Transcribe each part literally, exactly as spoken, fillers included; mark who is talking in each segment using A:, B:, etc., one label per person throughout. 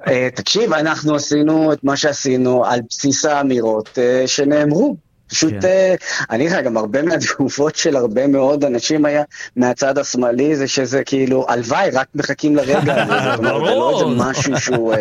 A: תקשיב, אנחנו עשינו את מה שעשינו על בסיס האמירות שנאמרו. פשוט, אני חושב, גם הרבה מהתגובות של הרבה מאוד אנשים היה מהצד השמאלי, זה שזה כאילו, הלוואי, רק מחכים לרגע, זה לא איזה משהו שהוא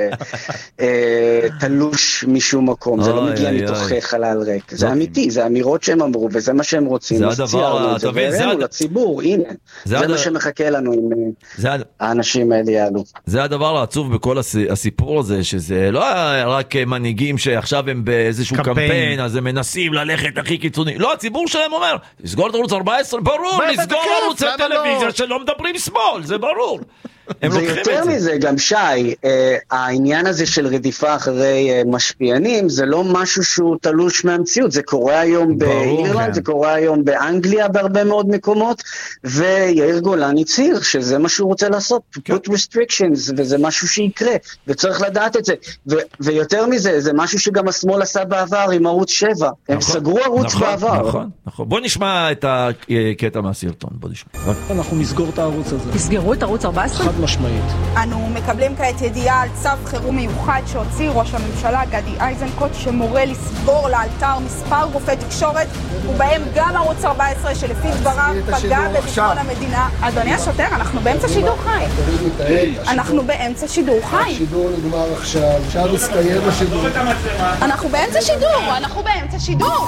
A: תלוש משום מקום, זה לא מגיע מתוך חלל ריק, זה אמיתי, זה אמירות שהם אמרו, וזה מה שהם רוצים, ציירנו את זה, והראינו לציבור, הנה, זה מה שמחכה לנו אם האנשים האלה יעלו.
B: זה הדבר העצוב בכל הסיפור הזה, שזה לא רק מנהיגים שעכשיו הם באיזשהו קמפיין, אז הם מנסים ללכת הכי קיצוני. לא, הציבור שלהם אומר, לסגור את ערוץ ארבע עשרה, ברור, לסגור ערוץ הטלוויזיה שלא מדברים שמאל, זה ברור.
A: ויותר מזה, גם שי, העניין הזה של רדיפה אחרי משפיענים, זה לא משהו שהוא תלוש מהמציאות, זה קורה היום באירלנד, זה קורה היום באנגליה בהרבה מאוד מקומות, ויאיר גולן הצהיר שזה מה שהוא רוצה לעשות, put restrictions, וזה משהו שיקרה, וצריך לדעת את זה, ויותר מזה, זה משהו שגם השמאל עשה בעבר עם ערוץ שבע, הם סגרו ערוץ בעבר.
B: נכון, נכון. בוא נשמע את הקטע מהסרטון, בוא נשמע.
C: אנחנו נסגור את הערוץ הזה.
D: תסגרו את ערוץ ארבע עשרה?
C: משמעית.
E: אנו מקבלים כעת ידיעה על צו חירום מיוחד שהוציא ראש הממשלה גדי איזנקוט שמורה לסגור לאלתר מספר גופי תקשורת ובהם גם ערוץ ארבע עשרה שלפי דבריו פגע בביטחון המדינה. אדוני השוטר, אנחנו באמצע שידור חי. אנחנו באמצע שידור חי.
C: השידור נגמר עכשיו, עכשיו מסתיים השידור.
E: אנחנו באמצע שידור, אנחנו באמצע שידור.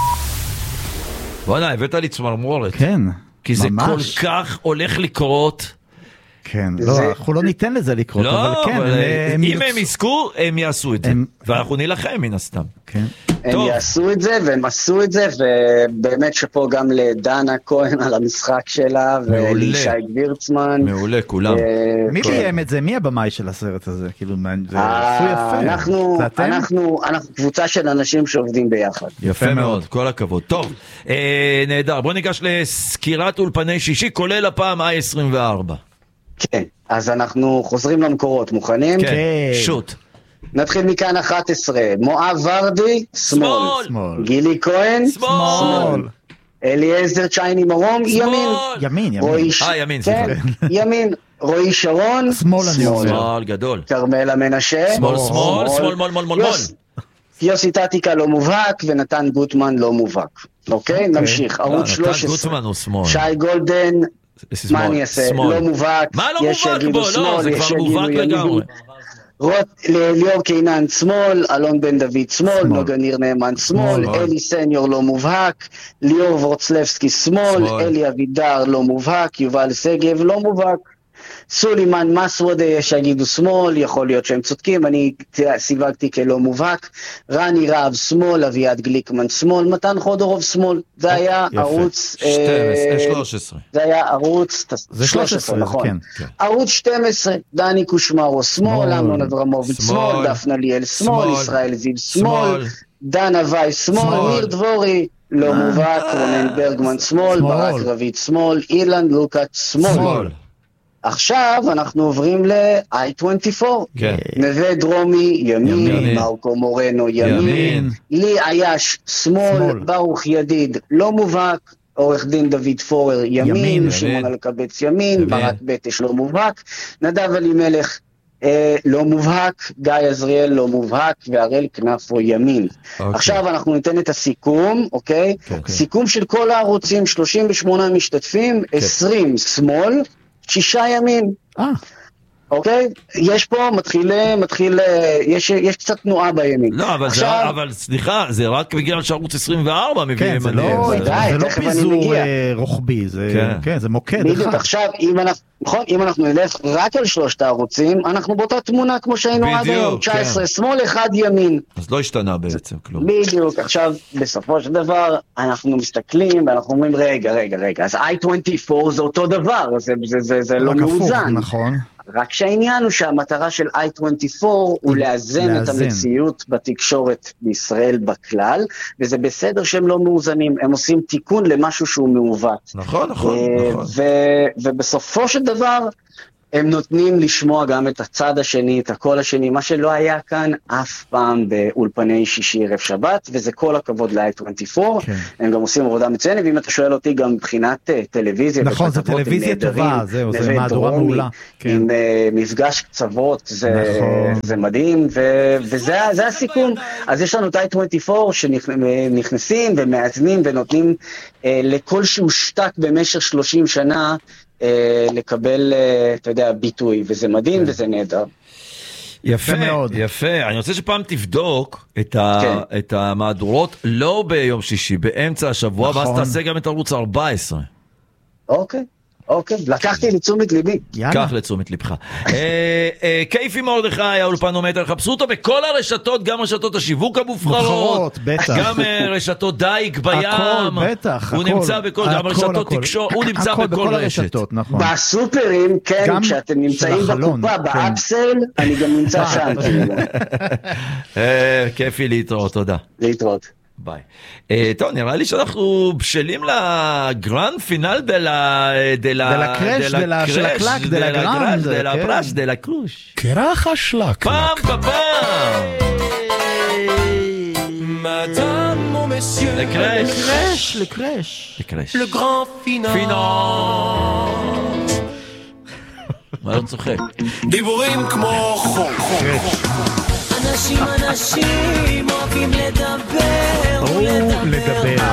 B: בוא'נה, הבאת לי צמרמורת.
F: כן,
B: כי זה כל כך הולך לקרות.
F: כן, לא, אנחנו לא ניתן לזה לקרות, אבל כן,
B: אם הם יזכו, הם יעשו את זה, ואנחנו נילחם מן הסתם.
A: הם יעשו את זה, והם עשו את זה, ובאמת שפה גם לדנה כהן על המשחק שלה, ולישי גבירצמן.
B: מעולה, כולם.
F: מי ביים את זה? מי הבמאי של הסרט הזה? כאילו, זה עשו יפה.
A: אנחנו, אנחנו, אנחנו קבוצה של אנשים שעובדים ביחד.
B: יפה מאוד, כל הכבוד. טוב, נהדר, בוא ניגש לסקירת אולפני שישי, כולל הפעם איי עשרים וארבע.
A: כן, אז אנחנו חוזרים למקורות, מוכנים?
B: כן, שוט.
A: נתחיל מכאן אחת עשרה, מואב ורדי, שמאל. גילי כהן, שמאל. אליעזר צ'ייני מרום, ימין.
F: ימין, ימין.
B: אה, ימין,
A: כן, ימין. רועי שרון,
F: שמאל.
B: שמאל גדול.
A: כרמלה מנשה.
B: שמאל, שמאל, שמאל, מול, מול, מול.
A: יוסי טטיקה לא מובהק, ונתן גוטמן לא מובהק. אוקיי, נמשיך. ערוץ שלוש עשרה. שי גולדן, מה אני אעשה? לא מובהק.
B: מה לא מובהק בו? לא, זה כבר מובהק לגמרי.
A: ליאור קינן שמאל, אלון בן דוד שמאל, נוגה ניר נאמן שמאל, אלי סניור לא מובהק, ליאור וורצלבסקי שמאל, אלי אבידר לא מובהק, יובל סגב לא מובהק, סולימן מסוודה יש שיגידו שמאל, יכול להיות שהם צודקים, אני סיווגתי כלא מובהק, רני רהב שמאל, אביעד גליקמן שמאל, מתן חודורוב שמאל, זה היה ערוץ
B: שלוש עשרה,
A: זה היה ערוץ שלוש עשרה, נכון, ערוץ שתים עשרה, דני קושמרו שמאל, אמנון אברמוביץ' שמאל, דפנה ליאל שמאל, ישראל זיו שמאל, דנה וייס שמאל, ניר דבורי לא מובהק, רונן ברגמן שמאל, ברק רביד שמאל, אילן לוקאץ' שמאל. עכשיו אנחנו עוברים ל-איי עשרים וארבע,
B: כן.
A: נווה דרומי, ימין, ימין. מרקו מורנו, ימין, ימין. לי עייש, שמאל, שמאל, ברוך ידיד, לא מובהק, עורך דין דוד פורר, ימין, ימין שמעון אלקבץ, ימין, ימין. ברק בטש, לא מובהק, נדב אלימלך, אה, לא מובהק, גיא עזריאל, לא מובהק, והראל כנפו, ימין. אוקיי. עכשיו אנחנו ניתן את הסיכום, אוקיי? אוקיי. סיכום של כל הערוצים, שלושים ושמונה משתתפים, אוקיי. עשרים שמאל, שישה ימין.
F: אה.
A: אוקיי? יש פה, מתחיל, מתחיל, יש, יש קצת תנועה בימין.
B: לא, אבל, עכשיו, זה, אבל סליחה, זה רק בגלל שערוץ עשרים וארבע מביא
F: כן, זה לא, זה, זה, זה לא פיזור רוחבי, זה, כן. כן, זה מוקד.
A: בדיוק, אחד. עכשיו, אם אנחנו, נכון, אם אנחנו נלך רק על שלושת הערוצים, אנחנו באותה תמונה כמו שהיינו עד היום, תשע עשרה, כן. שמאל, אחד ימין.
B: אז לא השתנה בעצם כלום.
A: בדיוק, עכשיו, בסופו של דבר, אנחנו מסתכלים, ואנחנו אומרים, רגע, רגע, רגע, אז איי עשרים וארבע זה אותו דבר, זה, זה, זה, זה לא מאוזן.
F: נכון.
A: רק שהעניין הוא שהמטרה של איי עשרים וארבע הוא לאזן את המציאות בתקשורת בישראל בכלל, וזה בסדר שהם לא מאוזנים, הם עושים תיקון למשהו שהוא מעוות.
B: נכון, נכון, נכון.
A: ובסופו של דבר, הם נותנים לשמוע גם את הצד השני, את הקול השני, מה שלא היה כאן אף פעם באולפני שישי ערב שבת, וזה כל הכבוד ל-איי עשרים וארבע, כן. הם גם עושים עבודה מצוינת, ואם אתה שואל אותי גם מבחינת טלוויזיה,
F: נכון, זה טלוויזיה טובה, זהו, זה מהדורה מעולה. כן.
A: עם uh, מפגש קצוות, זה, נכון. זה מדהים, ו- וזה זה הסיכום. אז יש לנו את איי עשרים וארבע שנכנסים ומאזנים ונותנים uh, לכל שהושתק במשך שלושים שנה, Uh, לקבל, uh, אתה יודע, ביטוי, וזה מדהים yeah. וזה נהדר.
B: יפה מאוד. יפה. אני רוצה שפעם תבדוק את, ה, כן. את המהדורות, לא ביום שישי, באמצע השבוע, נכון. ואז תעשה גם את ערוץ ארבע עשרה.
A: אוקיי. אוקיי, לקחתי לתשומת ליבי.
B: קח לתשומת לבך. קייפי מרדכי, האולפן עומד, חפשו אותו בכל הרשתות, גם רשתות השיווק המובחרות, גם רשתות דייג בים, הוא נמצא בכל, גם רשתות תקשור, הוא נמצא בכל רשת.
A: בסופרים, כן, כשאתם נמצאים בקופה, באפסל, אני גם נמצא שם.
B: כיפי להתראות, תודה.
A: להתראות.
B: ביי. טוב, נראה לי שאנחנו בשלים לגרנד פינל דלה
F: קרש, של הקלק, דלה גרנד,
B: דלה פרש, דלה קרוש.
D: קרח השלק.
B: פעם פעם.
D: מדאם ומסייר.
B: לקרש.
F: לקרש.
B: לקרש.
D: לגרנד פינל.
B: פינל. מה לא צוחק?
D: דיבורים כמו חול. אנשים אנשים אוהבים לדבר
F: לדבר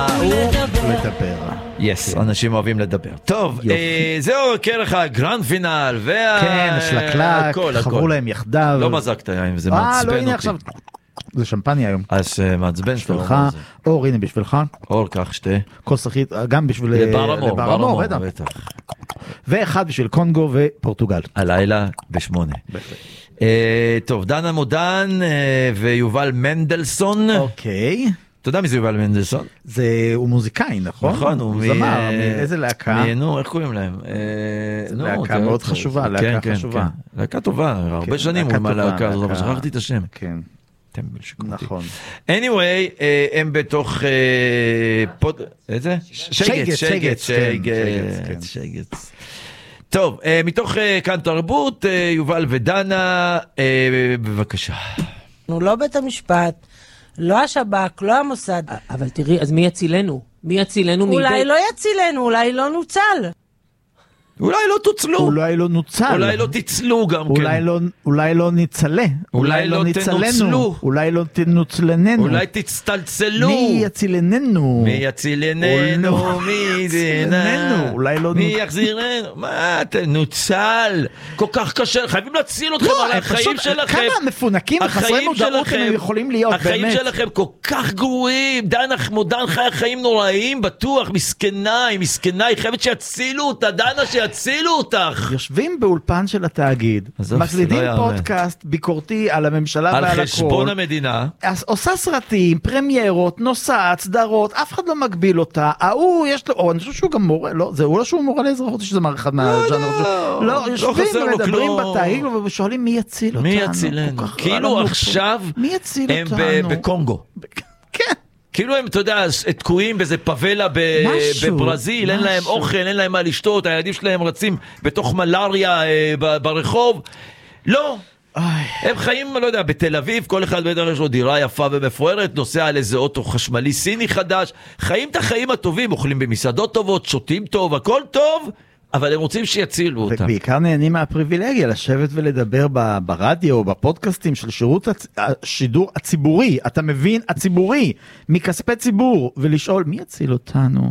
F: לדבר
B: יס, אנשים אוהבים לדבר. טוב, זהו כרך הגרנד פינל
F: כן, השלקלק, חברו להם יחדיו.
B: לא מזקת היום, זה מעצבן
F: אותי. עכשיו זה שמפניה היום.
B: אז מעצבן
F: בשבילך, אור, הנה בשבילך.
B: אור, קח שתי.
F: כוס שחית, גם בשביל
B: ברמור, ברמור, בטח.
F: ואחד בשביל קונגו ופורטוגל.
B: הלילה בשמונה. טוב, דנה מודן ויובל מנדלסון.
F: אוקיי.
B: אתה יודע מי זה יובל מנדלסון?
F: זה, הוא מוזיקאי, נכון?
B: נכון, הוא
F: זמר, מאיזה להקה?
B: נו, איך קוראים להם?
F: להקה מאוד חשובה, להקה חשובה.
B: להקה טובה, הרבה שנים הוא עם הלהקה הזאת, אבל שכחתי את השם.
F: כן.
B: נכון. anyway, הם בתוך פוד... איזה? שייגץ, שייגץ, שייגץ, שייגץ. טוב, מתוך כאן תרבות, יובל ודנה, בבקשה.
G: אנחנו לא בית המשפט, לא השב"כ, לא המוסד.
H: אבל תראי, אז מי יצילנו? מי יצילנו?
G: אולי לא יצילנו, אולי לא נוצל.
B: אולי לא תוצלו.
F: אולי לא נוצל.
B: אולי לא תצלו גם כן.
F: אולי לא, אולי לא ניצלה.
B: אולי לא תנוצלו.
F: אולי לא תנוצלננו.
B: אולי תצטלצלו.
F: מי יצילננו?
B: מי יצילננו? מי יצילננו?
F: אולי לא...
B: מי יחזירנו? מה, תנוצל. כל כך קשה. חייבים להציל אתכם על החיים שלכם.
F: כמה מפונקים וחסרי מודעות הם יכולים להיות, באמת.
B: החיים שלכם כל כך גרועים. דנה מודן חיה חיים נוראים, בטוח. מסכנה, היא מסכנה, היא חייבת שיצילו אותה. דנה שיצילו. הצילו אותך.
F: יושבים באולפן של התאגיד, מקלידים פודקאסט ביקורתי על הממשלה ועל הכל.
B: על חשבון המדינה.
F: עושה סרטים, פרמיירות, נוסעת, סדרות, אף אחד לא מגביל אותה. ההוא יש לו, או אני חושב שהוא גם מורה, לא, זה הוא לא שהוא מורה לאזרחות, שזה מר אחד מהז'אנר. לא, יושבים ומדברים בתאגיד ושואלים מי יציל אותנו.
B: מי יצילנו? כאילו עכשיו הם בקונגו.
F: כן.
B: כאילו הם, אתה יודע, תקועים באיזה פבלה בברזיל, אין להם אוכל, אין להם מה לשתות, הילדים שלהם רצים בתוך מלאריה ברחוב. לא, הם חיים, לא יודע, בתל אביב, כל אחד בטח יש לו דירה יפה ומפוארת, נוסע על איזה אוטו חשמלי סיני חדש, חיים את החיים הטובים, אוכלים במסעדות טובות, שותים טוב, הכל טוב, אבל הם רוצים שיצילו אותם.
F: ובעיקר נהנים מהפריבילגיה, לשבת ולדבר ברדיו, בפודקאסטים של שירות השידור הציבורי, אתה מבין? הציבורי, מכספי ציבור, ולשאול, מי יציל אותנו?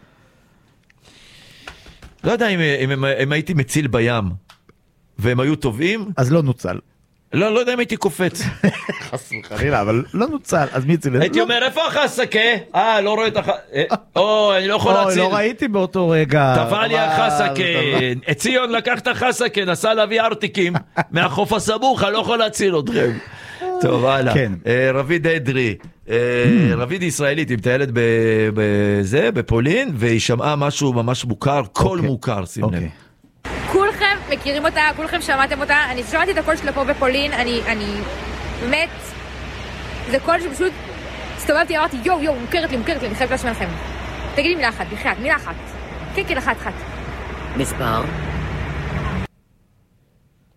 B: לא יודע אם, אם, אם, אם הייתי מציל בים, והם היו טובים.
F: אז לא נוצל.
B: לא, לא יודע אם הייתי קופץ.
F: חס וחלילה, אבל לא נוצל, אז מי יציל?
B: הייתי אומר, איפה החסקה? אה, לא רואה את החסקה. או, אני לא יכול להציל.
F: לא ראיתי באותו רגע.
B: טבע לי החסקה. ציון לקח את החסקה, נסע להביא ארטיקים מהחוף הסמוך, אני לא יכול להציל אתכם. טוב, הלאה. רביד אדרי. רביד ישראלית, היא מטיילת בזה, בפולין, והיא שמעה משהו ממש מוכר, קול מוכר, שים לב.
I: כולכם מכירים אותה, כולכם שמעתם אותה, אני שמעתי את הקול שלה פה בפולין, אני, אני, באמת, זה קול שפשוט הסתובבתי, אמרתי, יו, יו, מוכרת לי, מוכרת לי, אני חייבת להשמע לכם. תגידי מילה אחת, בכלל, מילה אחת. כן, כן, אחת, אחת.
H: מספר?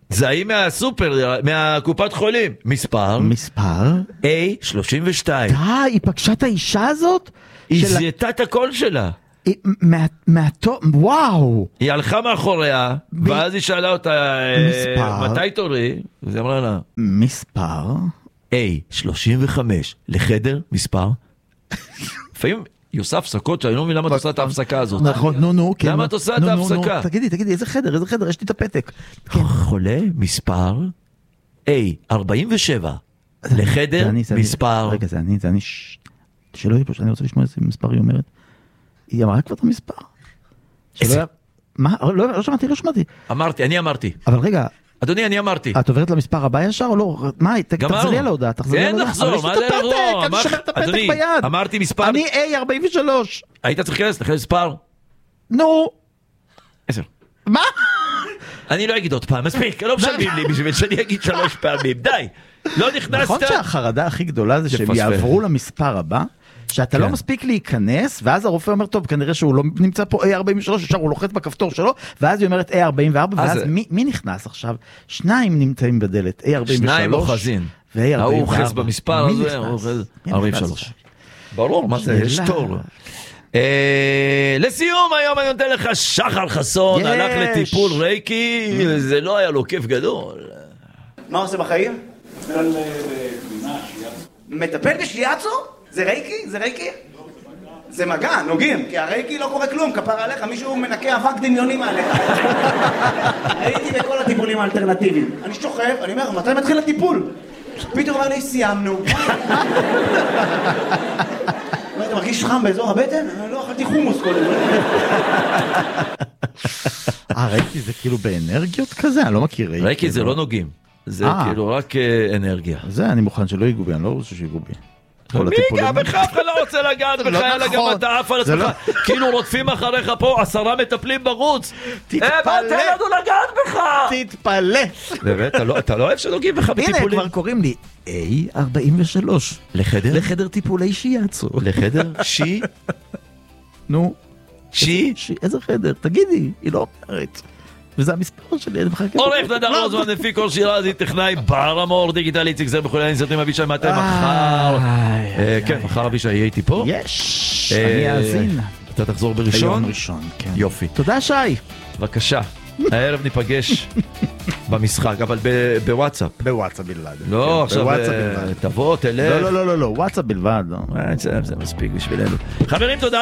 B: זהים מהסופר, מהקופת חולים. מספר?
F: מספר?
B: A שלושים ושתיים.
F: די, היא פגשה את האישה הזאת?
B: היא זיהתה את הקול שלה.
F: מהטוב, וואו.
B: היא הלכה מאחוריה, ואז היא שאלה אותה,
F: מספר?
B: מתי תורי? וזה אמרה לה.
F: מספר?
B: A שלושים וחמש, לחדר, מספר. לפעמים... היא עושה הפסקות, שאני לא מבין למה את עושה את ההפסקה הזאת.
F: נכון, נו נו.
B: למה את עושה את ההפסקה?
F: תגידי, תגידי, איזה חדר, איזה חדר, יש לי את הפתק.
B: חולה, מספר A ארבעים ושבע, לחדר, מספר.
F: רגע, זה אני, זה אני, שלא יהיה פה, שאני רוצה לשמוע איזה מספר היא אומרת. היא אמרה כבר את המספר. מה? לא שמעתי, לא שמעתי.
B: אמרתי, אני אמרתי.
F: אבל רגע.
B: אדוני, אני אמרתי.
F: את עוברת למספר הבא ישר או לא? מה, תחזרי על ההודעה, תחזרי על ההודעה.
B: כן, נחזור, מה זה לחזור?
F: אני שומר את הפתק ביד.
B: אמרתי מספר.
F: אני A ארבעים ושלוש.
B: היית צריך להיכנס, לכן מספר.
F: נו.
B: עשר.
F: מה?
B: אני לא אגיד עוד פעם, מספיק, לא משלמים לי בשביל שאני אגיד שלוש פעמים, די. לא נכנסת.
F: נכון שהחרדה הכי גדולה זה שהם יעברו למספר הבא, שאתה לא מספיק להיכנס, ואז הרופא אומר, טוב, כנראה שהוא לא נמצא פה A ארבעים ושלוש, אפשר הוא לוחץ בכפתור שלו, ואז היא אומרת A ארבעים וארבע, ואז מי נכנס עכשיו? שניים נמצאים בדלת, A ארבעים ושלוש.
B: שניים אוחזים. הוא אוחז במספר הזה, הוא אוחז ארבעים ושלוש. ברור, מה זה? יש תור. לסיום, היום אני נותן לך שחר חסון, הלך לטיפול רייקי, זה לא היה לו כיף גדול.
J: מה עושה בחיים? מטפל בשיאצו? זה רייקי? זה רייקי? זה מגע, נוגעים, כי הרייקי לא קורה כלום, כפר עליך, מישהו מנקה אבק דמיונים עליך. הייתי בכל הטיפולים האלטרנטיביים. אני שוכב, אני אומר, מתי מתחיל הטיפול? פתאום אומר לי, סיימנו. אתה מרגיש חם באזור הבטן? לא, אכלתי חומוס קודם.
F: אה, רייקי זה כאילו באנרגיות כזה? אני לא מכיר רייקי.
B: רייקי זה לא נוגעים, זה כאילו רק אנרגיה.
F: זה אני מוכן שלא ייגעו בי, אני לא רוצה שיגעו בי.
B: מי ייגע בך? אף אחד לא רוצה לגעת בך, אלא גם אתה עף על עצמך. כאילו רודפים אחריך פה, עשרה מטפלים בחוץ.
F: תתפלא.
B: תן לנו לגעת בך.
F: תתפלא.
B: באמת, אתה לא אוהב שנוגעים בך בטיפולים?
F: הנה, כבר קוראים לי A ארבעים ושלוש.
B: לחדר?
F: לחדר טיפולי שיאצו.
B: לחדר? שי?
F: נו.
B: שי?
F: איזה חדר? תגידי, היא לא אומרת. וזה המספר שלי, אני מחכה.
B: עורך נדר רוזמן, לפי כל שירזי, טכנאי בר המור, דיגיטלי, ציגזר בכל האינסרטים, אבישי מתי מחר. כן, מחר אבישי יהיה איתי פה.
F: יש, אני אאזין.
B: אתה תחזור בראשון?
F: ביום ראשון, כן.
B: יופי.
F: תודה שי.
B: בבקשה. הערב ניפגש במשחק, אבל בוואטסאפ.
F: בוואטסאפ בלבד.
B: לא, עכשיו תבוא, תלך.
F: לא, לא, לא, לא, וואטסאפ בלבד.
B: זה מספיק בשבילנו. חברים, תודה.